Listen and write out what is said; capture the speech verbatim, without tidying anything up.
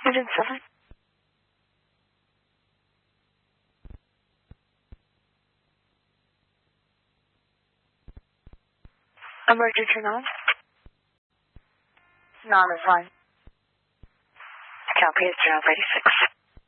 Engine seven. Emergency nine. nine is fine. Copy, it's Job eighty-six.